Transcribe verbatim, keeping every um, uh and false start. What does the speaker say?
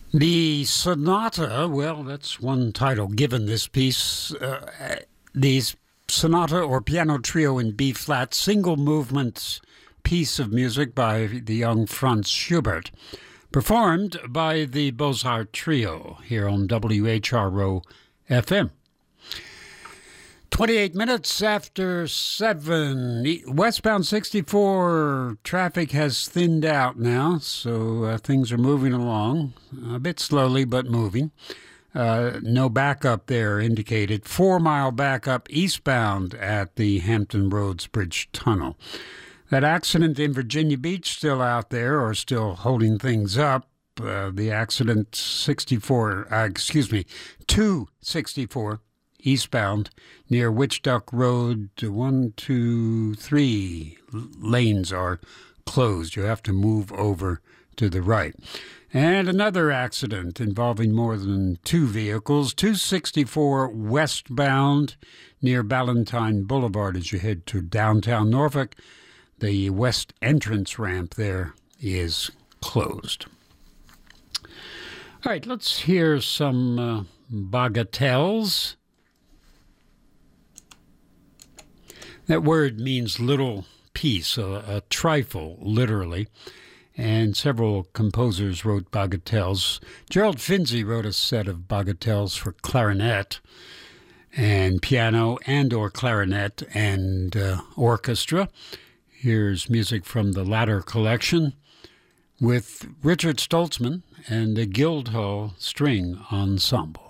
The sonata, well, that's one title given this piece. Uh, the sonata or piano trio in B flat, single movement piece of music by the young Franz Schubert, performed by the Beaux-Arts Trio here on W H R O F M. twenty-eight minutes after seven. Westbound sixty-four traffic has thinned out now, so uh, things are moving along a bit slowly, but moving. Uh, no backup there indicated. Four-mile backup eastbound at the Hampton Roads Bridge Tunnel. That accident in Virginia Beach still out there, or still holding things up. Uh, the accident sixty-four, uh, excuse me, two sixty-four. Eastbound near Witch Duck Road, one, two, three lanes are closed. You have to move over to the right. And another accident involving more than two vehicles, two sixty-four westbound near Ballantyne Boulevard as you head to downtown Norfolk. The west entrance ramp there is closed. All right, let's hear some uh, bagatelles. That word means little piece, a, a trifle, literally. And several composers wrote bagatelles. Gerald Finzi wrote a set of bagatelles for clarinet and piano and or clarinet and uh, orchestra. Here's music from the latter collection with Richard Stoltzman and the Guildhall String Ensemble.